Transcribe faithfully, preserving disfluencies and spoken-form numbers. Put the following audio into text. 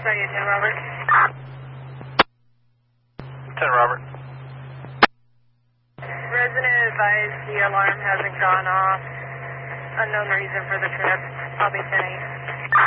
Sorry, ten Robert. ten Robert. Resident advised the alarm hasn't gone off. Unknown reason for the trip. I'll be ten eight.